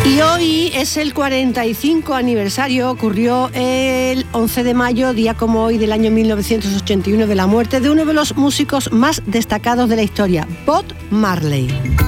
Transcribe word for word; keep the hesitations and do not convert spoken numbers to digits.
Y hoy es el cuarenta y cinco aniversario, ocurrió el once de mayo, día como hoy del año mil novecientos ochenta y uno, de la muerte de uno de los músicos más destacados de la historia, Bob Marley.